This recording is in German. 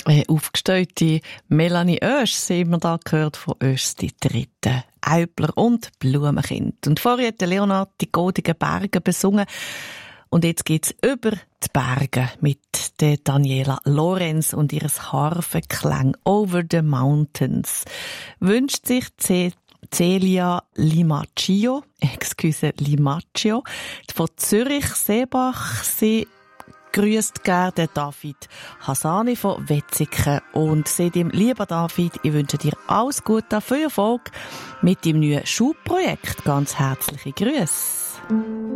Aufgestellte Melanie Oesch, sehen wir da gehört von Oesch, die dritte Eibler und Blumenkind. Und vorher hat Leonard die goldigen Berge besungen. Und jetzt geht's über die Berge mit der Daniela Lorenz und ihres Harfenklang Over the Mountains. Wünscht sich Celia Limaccio von Zürich-Seebach. Sie grüßt gerne David Hasani von Wetzikon und sagt ihm, lieber David, ich wünsche dir alles Gute, viel Erfolg mit deinem neuen Schulprojekt. Ganz herzliche Grüße.